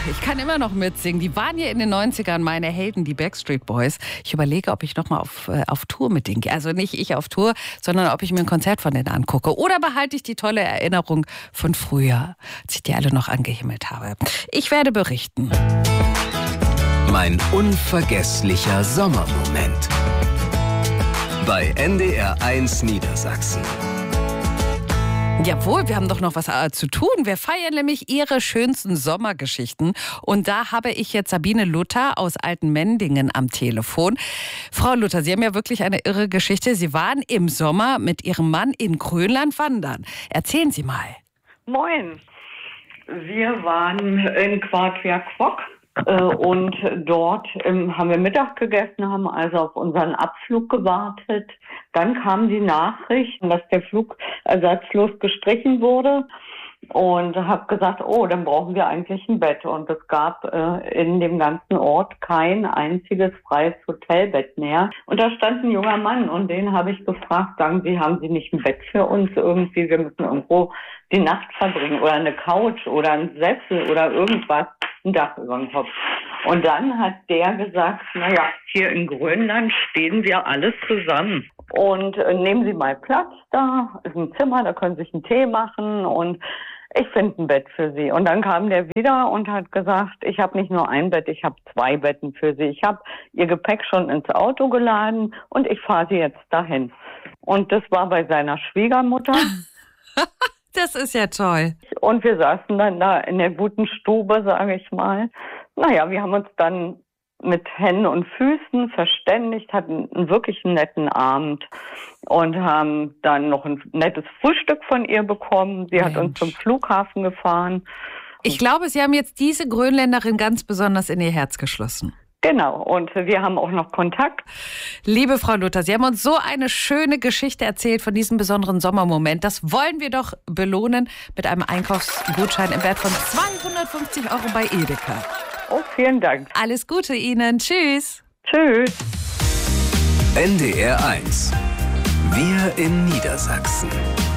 ich kann immer noch mitsingen. Die waren ja in den 90ern meine Helden, die Backstreet Boys. Ich überlege, ob ich nochmal auf Tour mit denen gehe. Also nicht ich auf Tour, sondern ob ich mir ein Konzert von denen angucke. Oder behalte ich die tolle Erinnerung von früher, als ich die alle noch angehimmelt habe. Ich werde berichten. Mein unvergesslicher Sommermoment. Bei NDR1 Niedersachsen. Jawohl, wir haben doch noch was zu tun. Wir feiern nämlich Ihre schönsten Sommergeschichten. Und da habe ich jetzt Sabine Luther aus Altenmendingen am Telefon. Frau Luther, Sie haben ja wirklich eine irre Geschichte. Sie waren im Sommer mit Ihrem Mann in Grönland wandern. Erzählen Sie mal. Moin. Wir waren in Qaqortoq und dort haben wir Mittag gegessen, haben also auf unseren Abflug gewartet. Dann kam die Nachricht, dass der Flug ersatzlos gestrichen wurde und habe gesagt, oh, dann brauchen wir eigentlich ein Bett. Und es gab in dem ganzen Ort kein einziges freies Hotelbett mehr. Und da stand ein junger Mann und den habe ich gefragt, sagen Sie, haben Sie nicht ein Bett für uns irgendwie? Wir müssen irgendwo die Nacht verbringen oder eine Couch oder ein Sessel oder irgendwas, ein Dach über dem Kopf. Und dann hat der gesagt, naja, hier in Grönland stehen wir alles zusammen. Und nehmen Sie mal Platz da, ist ein Zimmer, da können Sie sich einen Tee machen und ich finde ein Bett für Sie. Und dann kam der wieder und hat gesagt, ich habe nicht nur ein Bett, ich habe 2 Betten für Sie. Ich habe Ihr Gepäck schon ins Auto geladen und ich fahre Sie jetzt dahin. Und das war bei seiner Schwiegermutter. Das ist ja toll. Und wir saßen dann da in der guten Stube, sage ich mal. Naja, wir haben uns dann mit Händen und Füßen verständigt, hatten einen wirklich netten Abend und haben dann noch ein nettes Frühstück von ihr bekommen. Sie hat uns zum Flughafen gefahren. Ich glaube, Sie haben jetzt diese Grönländerin ganz besonders in Ihr Herz geschlossen. Genau, und wir haben auch noch Kontakt. Liebe Frau Luther, Sie haben uns so eine schöne Geschichte erzählt von diesem besonderen Sommermoment. Das wollen wir doch belohnen mit einem Einkaufsgutschein im Wert von 250 € bei Edeka. Oh, vielen Dank. Alles Gute Ihnen. Tschüss. Tschüss. NDR1. Wir in Niedersachsen.